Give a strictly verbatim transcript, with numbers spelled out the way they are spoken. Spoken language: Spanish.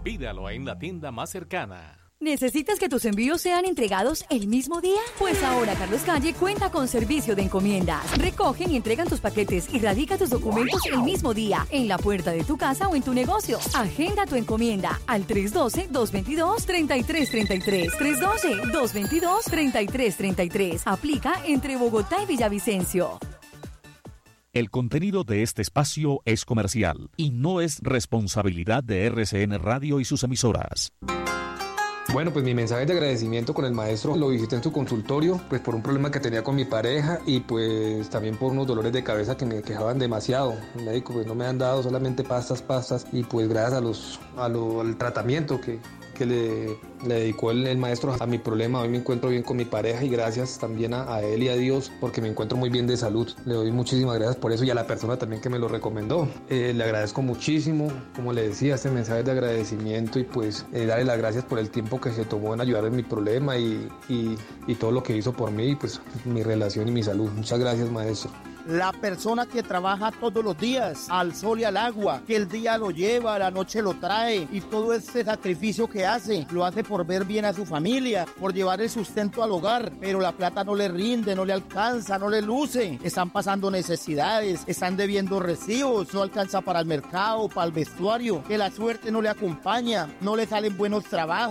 Pídalo en la tienda más cercana. ¿Necesitas que tus envíos sean entregados el mismo día? Pues ahora Carlos Calle cuenta con servicio de encomiendas. Recogen y entregan tus paquetes y radica tus documentos el mismo día en la puerta de tu casa o en tu negocio. Agenda tu encomienda al tres uno dos, dos dos dos, tres tres tres tres. tres uno dos, dos dos dos, tres tres tres tres. Aplica entre Bogotá y Villavicencio. El contenido de este espacio es comercial y no es responsabilidad de R C N Radio y sus emisoras. Bueno, pues mi mensaje de agradecimiento con el maestro lo visité en su consultorio, pues por un problema que tenía con mi pareja y pues también por unos dolores de cabeza que me quejaban demasiado. El médico pues no me han dado solamente pastas, pastas y pues gracias a los, a lo, al tratamiento que, que le, le dedicó el, el maestro a mi problema, hoy me encuentro bien con mi pareja y gracias también a, a él y a Dios porque me encuentro muy bien de salud. Le doy muchísimas gracias por eso y a la persona también que me lo recomendó. Eh, le agradezco muchísimo, como le decía, este mensaje de agradecimiento y pues eh, darle las gracias por el tiempo que se tomó en ayudar en mi problema y, y, y todo lo que hizo por mí, pues mi relación y mi salud. Muchas gracias, maestro. La persona que trabaja todos los días al sol y al agua, que el día lo lleva, la noche lo trae y todo ese sacrificio que hace, lo hace por ver bien a su familia, por llevar el sustento al hogar, pero la plata no le rinde, no le alcanza, no le luce, están pasando necesidades, están debiendo recibos, no alcanza para el mercado, para el vestuario, que la suerte no le acompaña, no le salen buenos trabajos.